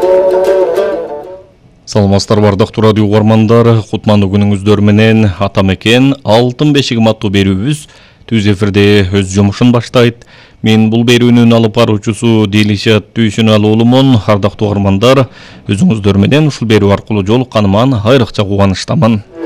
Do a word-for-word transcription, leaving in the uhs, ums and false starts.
Саламатсыздар бардыктуу радио угармандар, кутмандуу күнүңүздөр менен Атамекен Алтын бешигим аттуу берүүбүз түз эфирде өз жумушун баштайт. Мен бул берүүнүн алып баруучусу Делишат Дүйшүналуулумун. Ардактуу угармандар, өзүңүздөр менен ушул берүү аркылуу жолукканыман айрыкча кубанычтамын.